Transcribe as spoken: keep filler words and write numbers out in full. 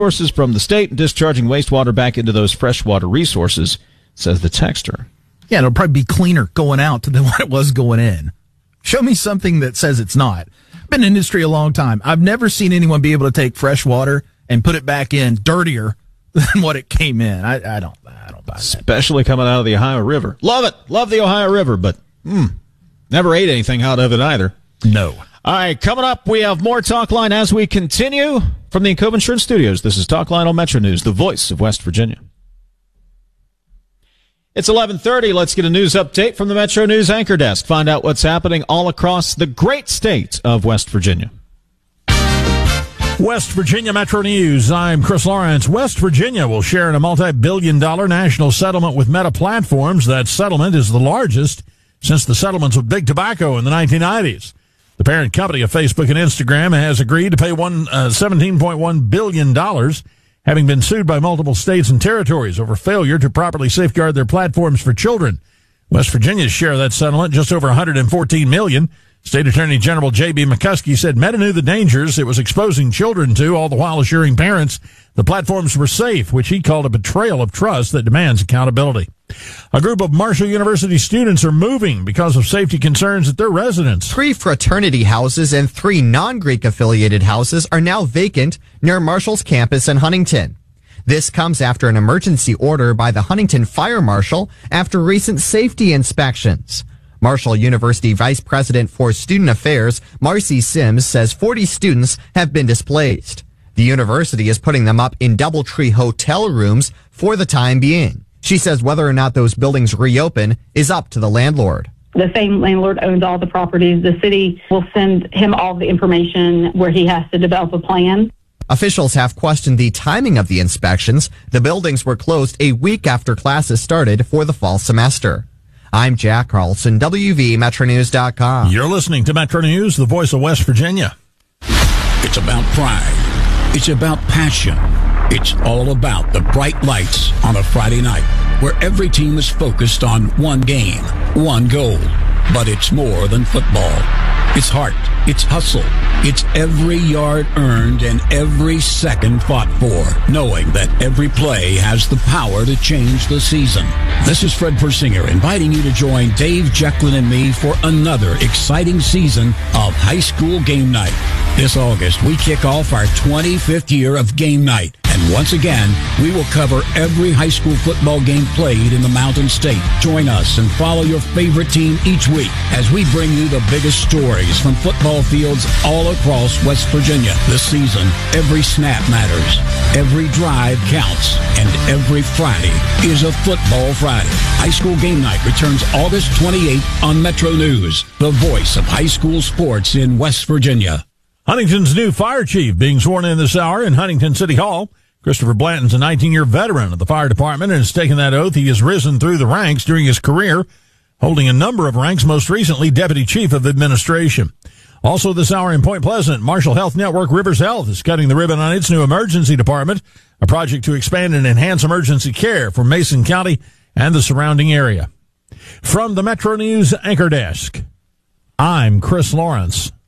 resources from the state and discharging wastewater back into those freshwater resources, says the texter. Yeah, it'll probably be cleaner going out than what it was going in. Show me something that says it's not. Been in the industry a long time. I've never seen anyone be able to take fresh water and put it back in dirtier than what it came in. I, I don't I don't buy that. Especially coming out of the Ohio River. Love it. Love the Ohio River, but mm, never ate anything out of it either. No. All right, coming up, we have more Talkline as we continue from the Encova Insurance Studios. This is Talkline on Metro News, the voice of West Virginia. It's eleven thirty. Let's get a news update from the Metro News Anchor Desk. Find out what's happening all across the great state of West Virginia. West Virginia Metro News. I'm Chris Lawrence. West Virginia will share in a multi-billion dollar national settlement with Meta Platforms. That settlement is the largest since the settlements with Big Tobacco in the nineteen nineties. The parent company of Facebook and Instagram has agreed to pay one, uh, seventeen point one billion dollars, having been sued by multiple states and territories over failure to properly safeguard their platforms for children. West Virginia's share of that settlement, just over one hundred fourteen million dollars. State Attorney General J B McCuskey said Meta knew the dangers it was exposing children to, all the while assuring parents the platforms were safe, which he called a betrayal of trust that demands accountability. A group of Marshall University students are moving because of safety concerns at their residence. Three fraternity houses and three non-Greek affiliated houses are now vacant near Marshall's campus in Huntington. This comes after an emergency order by the Huntington Fire Marshal after recent safety inspections. Marshall University Vice President for Student Affairs, Marcy Sims, says forty students have been displaced. The university is putting them up in DoubleTree hotel rooms for the time being. She says whether or not those buildings reopen is up to the landlord. The same landlord owns all the properties. The city will send him all the information where he has to develop a plan. Officials have questioned the timing of the inspections. The buildings were closed a week after classes started for the fall semester. I'm Jack Carlson, W V Metro News dot com. You're listening to Metro News, the voice of West Virginia. It's about pride. It's about passion. It's all about the bright lights on a Friday night, where every team is focused on one game, one goal. But it's more than football. It's heart. It's hustle. It's every yard earned and every second fought for, knowing that every play has the power to change the season. This is Fred Persinger inviting you to join Dave Jecklin and me for another exciting season of High School Game Night. This August, we kick off our twenty-fifth year of Game Night. And once again, we will cover every high school football game played in the Mountain State. Join us and follow your favorite team each week as we bring you the biggest stories from football fields all across West Virginia. This season, every snap matters, every drive counts, and every Friday is a football Friday. High School Game Night returns August twenty-eighth on Metro News, the voice of high school sports in West Virginia. Huntington's new fire chief being sworn in this hour in Huntington City Hall. Christopher Blanton's a nineteen-year veteran of the fire department and has taken that oath. He has risen through the ranks during his career, holding a number of ranks, most recently Deputy Chief of Administration. Also this hour in Point Pleasant, Marshall Health Network Rivers Health is cutting the ribbon on its new emergency department, a project to expand and enhance emergency care for Mason County and the surrounding area. From the Metro News Anchor Desk, I'm Chris Lawrence.